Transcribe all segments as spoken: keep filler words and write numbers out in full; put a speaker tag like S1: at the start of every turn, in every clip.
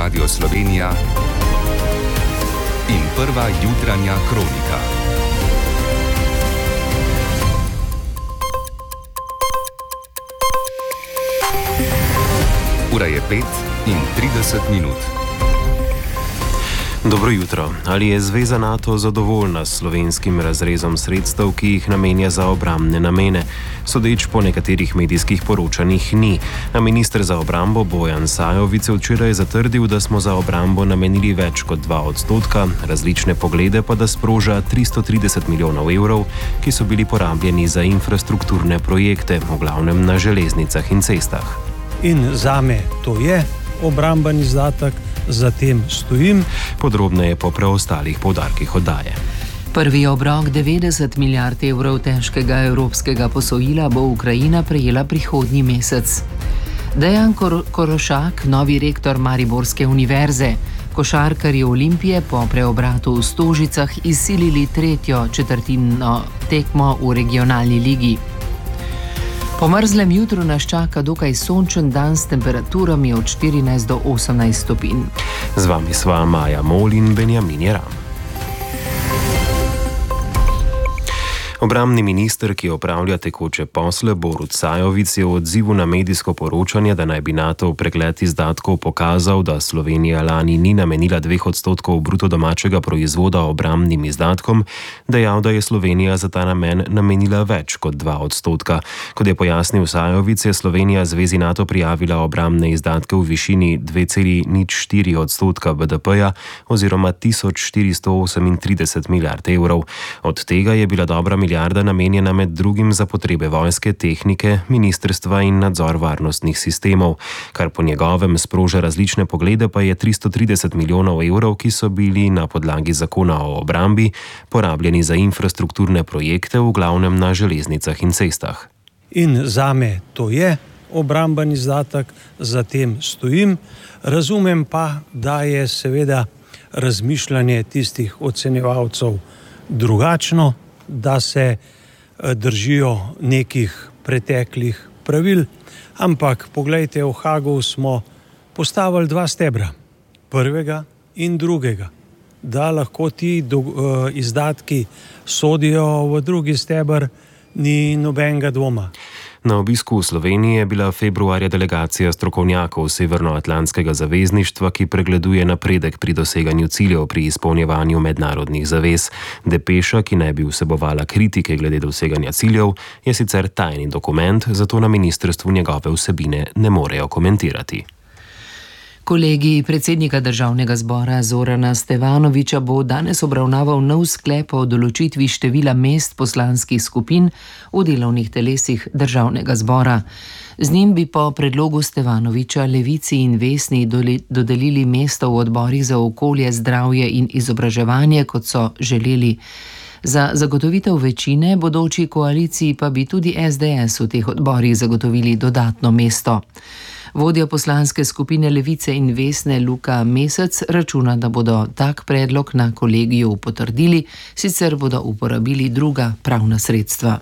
S1: Radio Slovenija in prva jutranja kronika. Ura je pet in trideset minut.
S2: Dobro jutro. Ali je Zveza NATO zadovoljna s slovenskim razrezom sredstev, ki jih namenja za obrambne namene? Sodeč po nekaterih medijskih poročanjih ni. A minister za obrambo Bojan Sajovic je včeraj zatrdil, da smo za obrambo namenili več kot dva odstotka, različne poglede pa da sproža tristo trideset milijonov evrov, ki so bili porabljeni za infrastrukturne projekte, v glavnem na železnicah in cestah.
S3: In zame to je obramben izdatek, za tem stojim.
S2: Podrobneje po preostalih poudarkih oddaje.
S4: Prvi obrok devetdeset milijard evrov težkega evropskega posojila bo Ukrajina prejela prihodnji mesec. Dejan Kor- Korošak, novi rektor Mariborske univerze. Košarkarji Olimpije po preobratu v Stožicah izsilili tretjo četrtino tekmo v regionalni ligi. Po mrzlem jutru nas čaka dokaj sončen dan s temperaturami od štirinajst do osemnajst stopinj.
S2: Z vami sva Maja Mol in Benjamin Jeram. Obrambni minister, ki opravlja tekoče posle, Borut Sajovic, je v odzivu na medijsko poročanje, da naj bi NATO pregled izdatkov pokazal, da Slovenija lani ni namenila dveh odstotkov bruto domačega proizvoda obrambnim izdatkom, dejal, da je Slovenija za ta namen namenila več kot dva odstotka. Kot je pojasnil Sajovic, je Slovenija Zvezi NATO prijavila obrambne izdatke v višini dve celi nič štiri odstotka B D P-ja oziroma tisoč štiristo osemintrideset milijard evrov. Od tega je bila dobra milijarda namenjena med drugim za potrebe vojske, tehnike, ministrstva in nadzor varnostnih sistemov. Kar po njegovem sproža različne poglede, pa je tristo trideset milijonov evrov, ki so bili na podlagi zakona o obrambi porabljeni za infrastrukturne projekte, v glavnem na železnicah in cestah.
S3: In zame to je obramben izdatek, za tem stojim. Razumem pa, da je seveda razmišljanje tistih ocenjevalcev drugačno, da se držijo nekih preteklih pravil, ampak poglejte, v Hagu smo postavili dva stebra, prvega in drugega, da lahko ti do, uh, izdatki sodijo v drugi steber, ni nobenega dvoma.
S2: Na obisku v Sloveniji je bila februarja delegacija strokovnjakov Severnoatlantskega zavezništva, ki pregleduje napredek pri doseganju ciljev pri izpolnjevanju mednarodnih zavez. Depeša, ki naj bi vsebovala kritike glede doseganja ciljev, je sicer tajni dokument, zato na ministrstvu njegove vsebine ne morejo komentirati.
S4: Kolegij predsednika Državnega zbora Zorana Stevanovića bo danes obravnaval nov sklep o določitvi števila mest poslanskih skupin v delovnih telesih Državnega zbora. Z njim bi po predlogu Stevanovića Levici in Vesni dodelili mesto v odborih za okolje, zdravje in izobraževanje, kot so želeli. Za zagotovitev večine bodoči koaliciji pa bi tudi S D S v teh odborih zagotovili dodatno mesto. Vodja poslanske skupine Levice in Vesne Luka Mesec računa, da bodo tak predlog na kolegiju potrdili, sicer bodo uporabili druga pravna sredstva.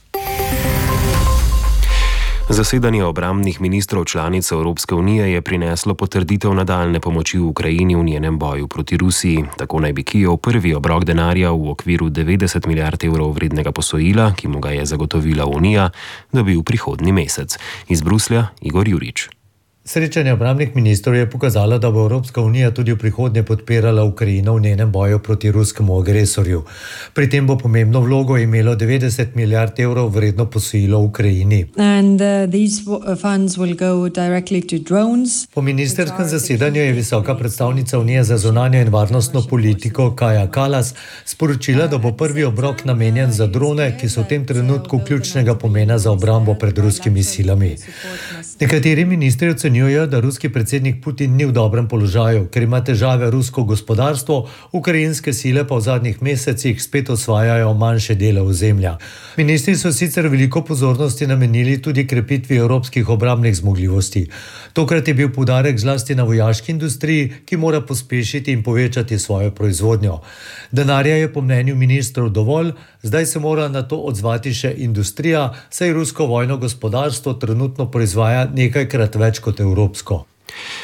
S2: Zasedanje obrambnih ministrov članic Evropske unije je prineslo potrditev nadaljne pomoči v Ukrajini v njenem boju proti Rusiji. Tako naj bi Kijev prvi obrok denarja v okviru devetdeset milijard evrov vrednega posojila, ki mu ga je zagotovila Unija, dobil prihodnji mesec. Iz Bruslja Igor Jurič.
S5: Srečanje obrambnih ministrov je pokazalo, da bo Evropska unija tudi v prihodnje podpirala Ukrajino v njenem boju proti ruskemu agresorju. Pri tem bo pomembno vlogo imelo devetdeset milijard evrov vredno posojilo v Ukrajini.
S6: And, uh, these funds will go directly to drones.
S5: Po ministerskem zasedanju je visoka predstavnica Unije za zunanjo in varnostno politiko Kaja Kallas sporočila, da bo prvi obrok namenjen za drone, ki so v tem trenutku ključnega pomena za obrambo pred ruskimi silami. Nekateri ministri ocenjujejo, da ruski predsednik Putin ni v dobrem položaju, ker ima težave rusko gospodarstvo, ukrajinske sile pa v zadnjih mesecih spet osvajajo manjše dele ozemlja. Ministri so sicer veliko pozornosti namenili tudi krepitvi evropskih obrambnih zmogljivosti. Tokrat je bil poudarek zlasti na vojaški industriji, ki mora pospešiti in povečati svojo proizvodnjo. Denarja je po mnenju ministrov dovolj, zdaj se mora na to odzvati še industrija, saj rusko vojno gospodarstvo trenutno proizvaja nekajkrat več kot evropsko.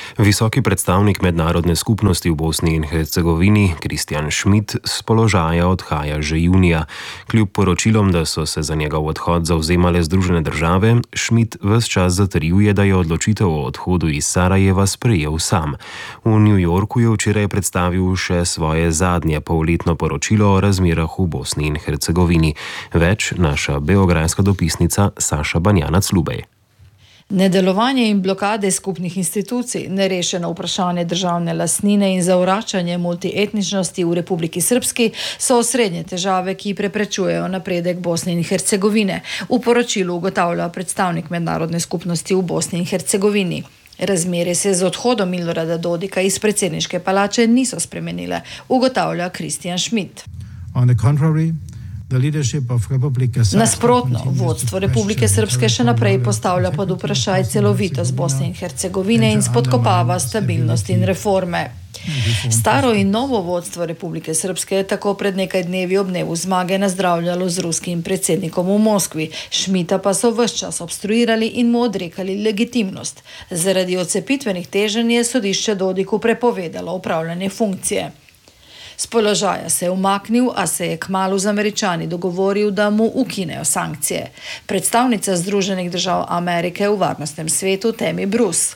S2: Visoki predstavnik mednarodne skupnosti v Bosni in Hercegovini Christian Schmidt z položaja odhaja že junija. Kljub poročilom, da so se za njegov odhod zavzemale Združene države, Schmidt ves čas zatrjuje, da je odločitev o odhodu iz Sarajeva sprejel sam. V New Yorku je včeraj predstavil še svoje zadnje polletno poročilo o razmerah v Bosni in Hercegovini. Več naša beograjska dopisnica Saša Banjanac-Lubej.
S7: Nedelovanje in blokade skupnih institucij, nerešeno vprašanje državne lastnine in zavračanje multietničnosti v Republiki Srpski so osrednje težave, ki preprečujejo napredek Bosne in Hercegovine. V poročilu ugotavlja predstavnik mednarodne skupnosti v Bosni in Hercegovini. Razmere se z odhodom Milorada Dodika iz predsedniške palače niso spremenile, ugotavlja Christian Schmidt.
S8: On the contrary,
S7: Nasprotno, vodstvo Republike Srpske še naprej postavlja pod vprašaj celovitost Bosne in Hercegovine in spodkopava stabilnost in reforme. Staro in novo vodstvo Republike Srpske je tako pred nekaj dnevi ob dnevu zmage nazdravljalo z ruskim predsednikom v Moskvi. Schmidta pa so ves čas obstruirali in mu odrekali legitimnost. Zaradi odcepitvenih teženj je sodišče Dodiku prepovedalo upravljanje funkcije. Z položaja se je umaknil, a se je kmalu z Američani dogovoril, da mu ukinejo sankcije. Predstavnica Združenih držav Amerike v varnostnem svetu Tammy Bruce.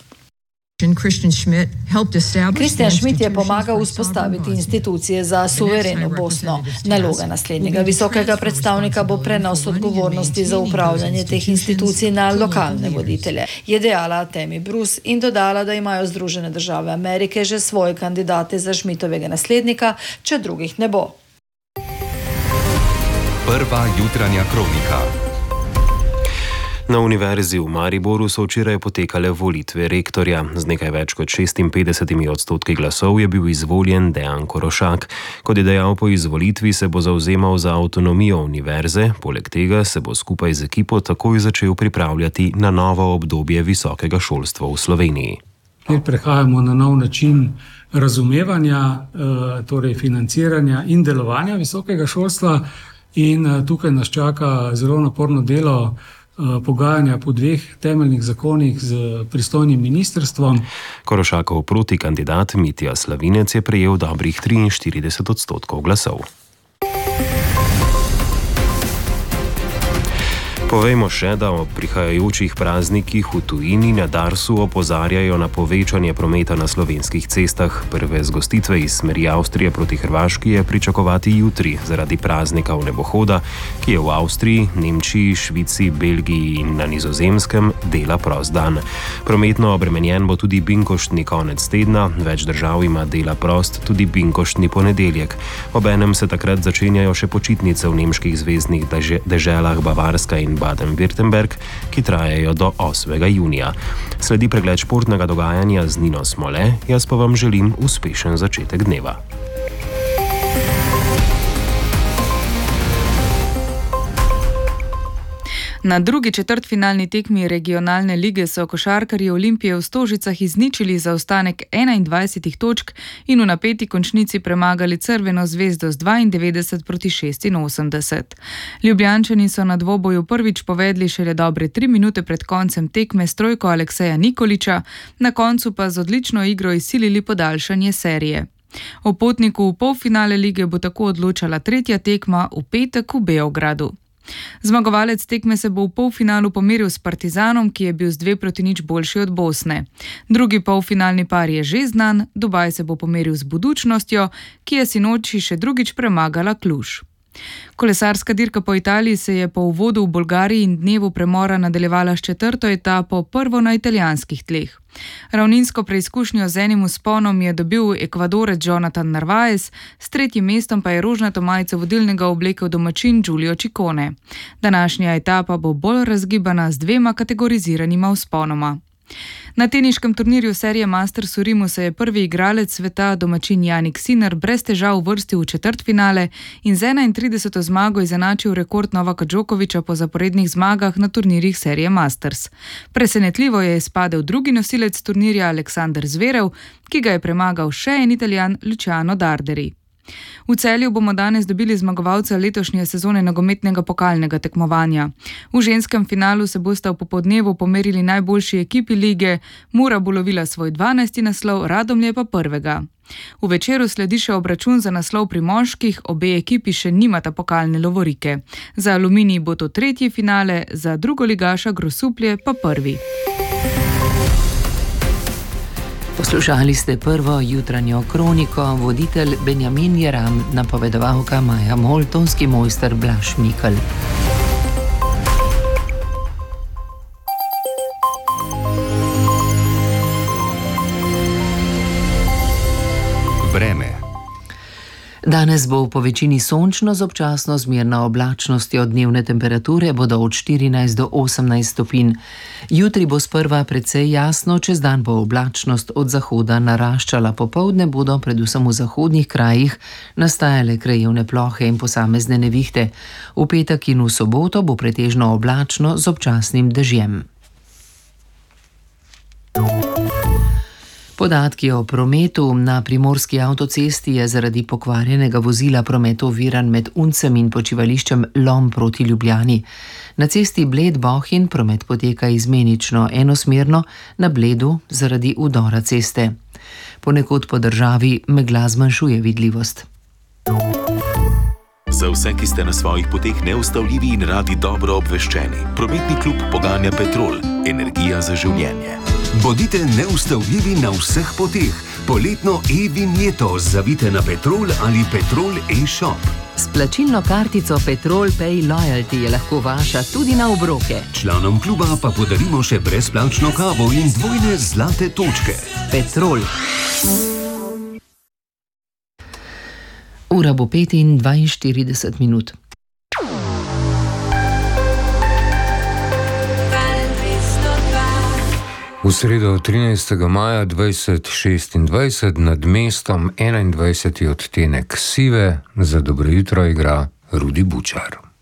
S7: Christian Schmidt je pomagal vzpostaviti institucije za suvereno Bosno. Naloga naslednjega visokega predstavnika bo prenos odgovornosti za upravljanje teh institucij na lokalne voditelje, je dejala Tammy Bruce in dodala, da imajo Združene države Amerike že svoje kandidate za Schmidtovega naslednika, če drugih ne bo.
S1: Prva jutranja kronika.
S2: Na Univerzi v Mariboru so včeraj potekale volitve rektorja. Z nekaj več kot šestinpetdeset odstotki glasov je bil izvoljen Dejan Korošak. Kot je dejal, po izvolitvi se bo zavzemal za avtonomijo univerze, poleg tega se bo skupaj z ekipo takoj začel pripravljati na novo obdobje visokega šolstva v Sloveniji.
S9: Prehajamo na nov način razumevanja, torej financiranja in delovanja visokega šolstva in tukaj nas čaka zelo naporno delo, pogajanja po dveh temeljnih zakonih z pristojnim ministrstvom.
S2: Korošakov protikandidat Mitja Slavinec je prejel dobrih triinštirideset odstotkov glasov. Povejmo še, da ob prihajajočih praznikih v tujini na Darsu opozarjajo na povečanje prometa na slovenskih cestah. Prve zgostitve iz smeri Avstrije proti Hrvaški je pričakovati jutri zaradi praznika vnebohoda, ki je v Avstriji, Nemčiji, Švici, Belgiji in na Nizozemskem dela prost dan. Prometno obremenjen bo tudi binkoštni konec tedna, več držav ima dela prost tudi binkoštni ponedeljek. Obenem se takrat začenjajo še počitnice v nemških zvezdnih deželah Bavarska in Baden-Württemberg, ki trajajo do osmega junija. Sledi pregled športnega dogajanja z Nino Smole, jaz pa vam želim uspešen začetek dneva.
S10: Na drugi četrtfinalni tekmi regionalne lige so košarkarji Olimpije v Stožicah izničili zaostanek enaindvajset točk in v napeti končnici premagali Crveno zvezdo z dvaindevetdeset proti šestinosemdeset. Ljubljančani so na dvoboju prvič povedli šele dobre tri minute pred koncem tekme s trojko Alekseja Nikoliča, na koncu pa z odlično igro izsilili podaljšanje serije. O potniku v polfinale lige bo tako odločala tretja tekma v petek v Beogradu. Zmagovalec tekme se bo v polfinalu pomeril s Partizanom, ki je bil z dve proti nič boljši od Bosne. Drugi polfinalni par je že znan, Dubaj se bo pomeril z Budućnostjo, ki je sinoči še drugič premagala Kluž. Kolesarska dirka po Italiji se je po uvodu v Bolgariji in dnevu premora nadaljevala s četrto etapo, prvo na italijanskih tleh. Ravninsko preizkušnjo z enim vzponom je dobil Ekvadorec Jonathan Narvaez, s tretjim mestom pa je rožnato majico vodilnega oblekel domačin Giulio Ciccone. Današnja etapa bo bolj razgibana z dvema kategoriziranima vzponoma. Na teniškem turnirju serije Masters v Rimu se je prvi igralec sveta, domačin Jannik Sinner, brez težav uvrstil v četrtfinale in z enaintrideseto zmago izenačil rekord Novaka Djokoviča po zaporednih zmagah na turnirjih serije Masters. Presenetljivo je izpadel drugi nosilec turnirja Aleksander Zverev, ki ga je premagal še en Italijan Luciano Darderi. V Celju bomo danes dobili zmagovalca letošnje sezone nogometnega pokalnega tekmovanja. V ženskem finalu se bosta v popoldnevu pomerili najboljši ekipi lige, Mura bo lovila svoj dvanajsti naslov, Radomlje pa prvega. V večeru sledi še obračun za naslov pri moških, obe ekipi še nimata pokalne lovorike. Za Aluminij bo to tretji finale, za drugoligaša Grosuplje pa prvi.
S4: Poslušali ste prvo jutranjo kroniko, voditelj Benjamin Jeram, napovedovalka Maja Mol, tonski mojster Blaž Mikl.
S1: Vreme.
S4: Danes bo po večini sončno z občasno zmerno oblačnostjo, dnevne temperature bodo od štirinajst do osemnajst stopinj. Jutri bo sprva precej jasno, čez dan bo oblačnost od zahoda naraščala, popoldne bodo predvsem v zahodnih krajih nastajale krajevne plohe in posamezne nevihte. V petek in v soboto bo pretežno oblačno z občasnim dežjem. Podatki o prometu. Na primorski avtocesti je zaradi pokvarjenega vozila promet oviran med Uncem in počivališčem Lom proti Ljubljani. Na cesti Bled-Bohinj promet poteka izmenično enosmerno, na Bledu zaradi udora ceste. Ponekod po državi megla zmanjšuje vidljivost.
S8: Za vse, ki ste na svojih poteh neustavljivi in radi dobro obveščeni, prometni klub poganja Petrol, energija za življenje.
S11: Bodite neustavljivi na vseh poteh. Poletno e-vinjeto zavite na Petrol ali Petrol e-shop.
S4: S plačilno kartico Petrol Pay Loyalty je lahko vaša tudi na obroke.
S11: Članom kluba pa podarimo še brezplačno kavo in dvojne zlate točke.
S4: Petrol. Ura bo pet in dvainštirideset minut.
S12: V sredo trinajstega maja dvajset šestindvajset nad mestom enaindvajseti odtenek sive, za dobro jutro igra Rudi Bučar.